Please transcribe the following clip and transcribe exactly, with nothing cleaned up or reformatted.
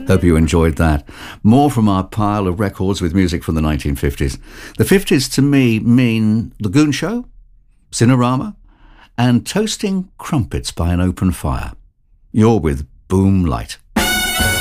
Hope you enjoyed that. More from our pile of records with music from the nineteen fifties. The fifties to me mean The Goon Show, Cinerama, and toasting crumpets by an open fire. You're with Boom Light.